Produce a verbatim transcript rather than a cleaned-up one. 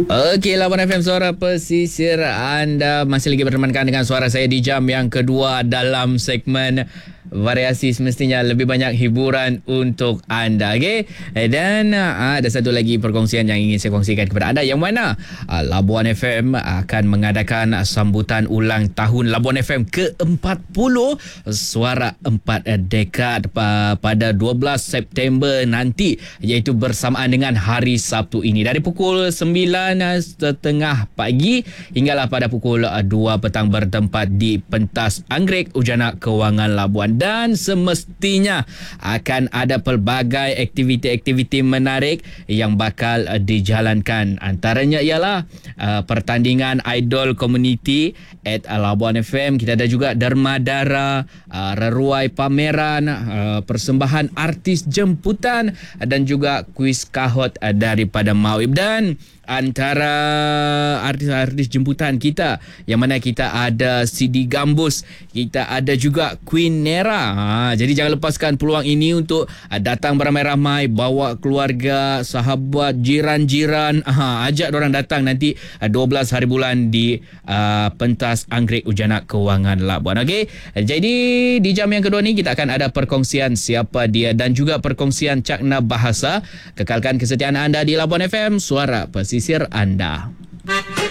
Okey, Labuan F M Suara Pesisir, anda masih lagi bertemankan dengan suara saya di jam yang kedua dalam segmen variasi, semestinya lebih banyak hiburan untuk anda. Okey, dan uh, ada satu lagi perkongsian yang ingin saya kongsikan kepada anda, yang mana uh, Labuan F M akan mengadakan sambutan ulang tahun Labuan F M ke empat puluh Suara empat Dekad uh, pada dua belas September nanti, iaitu bersamaan dengan hari Sabtu ini dari pukul sembilan setengah pagi hinggalah pada pukul dua petang, bertempat di Pentas Anggrek Ujanak Kewangan Labuan. Dan semestinya akan ada pelbagai aktiviti-aktiviti menarik yang bakal uh, dijalankan. Antaranya ialah uh, pertandingan Idol Community at uh, Labuan F M. Kita ada juga derma-dara, uh, reruai pameran, uh, persembahan artis jemputan dan juga kuis kahot uh, daripada Mawib. Dan antara artis-artis jemputan kita, yang mana kita ada Sidi Gambus, kita ada juga Queen Nera. Ha, jadi jangan lepaskan peluang ini untuk uh, datang beramai-ramai, bawa keluarga, sahabat, jiran-jiran. Ha, ajak diorang datang nanti uh, dua belas hari bulan di uh, Pentas Anggrek Ujanak Kewangan Labuan. Okey, jadi di jam yang kedua ni kita akan ada perkongsian siapa dia dan juga perkongsian cakna bahasa. Kekalkan kesetiaan anda di Labuan F M, Suara Pesisir anda.